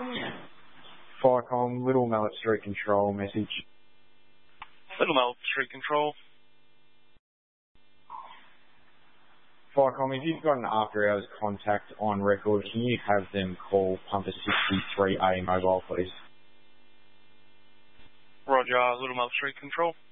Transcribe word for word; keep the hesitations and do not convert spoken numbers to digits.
Firecom, Little Mallet Street Control message. Little Mallet Street Control. Firecom, if you've got an after hours contact on record, can you have them call Pumper sixty-three A mobile, please? Roger, Little Mallet Street Control.